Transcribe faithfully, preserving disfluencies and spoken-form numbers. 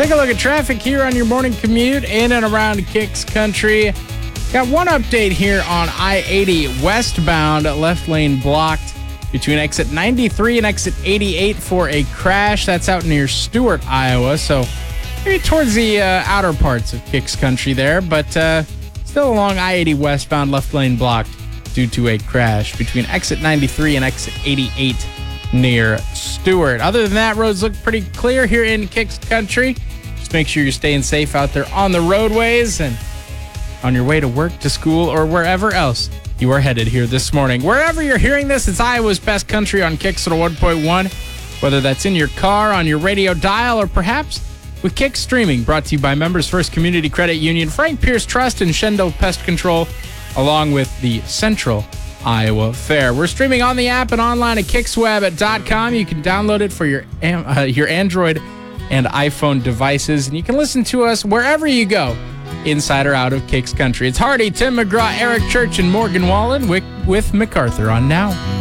Take a look at traffic here on your morning commute in and around Kicks Country. Got one update here on I eighty westbound, left lane blocked between exit ninety-three and exit eighty-eight for a crash. That's out near Stewart, Iowa. So maybe towards the uh, outer parts of Kicks Country there, but uh, still along I eighty westbound, left lane blocked due to a crash between exit ninety-three and exit eighty-eight near Stewart. Other than that, roads look pretty clear here in Kicks Country. Just make sure you're staying safe out there on the roadways and on your way to work, to school, or wherever else you are headed here this morning. Wherever you're hearing this, it's Iowa's Best Country on Kicks one point one. Whether that's in your car, on your radio dial, or perhaps with Kicks Streaming, brought to you by Members First Community Credit Union, Frank Pierce Trust, and Shendo Pest Control, along with the Central Iowa Fair. We're streaming on the app and online at kicks web dot com. You can download it for your uh, your Android and iPhone devices, and you can listen to us wherever you go, inside or out of Kicks Country. It's Hardy, Tim McGraw, Eric Church, and Morgan Wallen with, with MacArthur on Now.